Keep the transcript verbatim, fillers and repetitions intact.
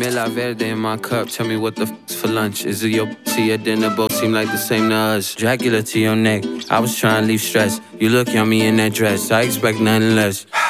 Mela Verde in my cup, tell me what the f***'s for lunch. Is it your pussy or dinner? Both seem like the same to us. Dracula to your neck, I was trying to leave stress. You look yummy in that dress, I expect nothing less.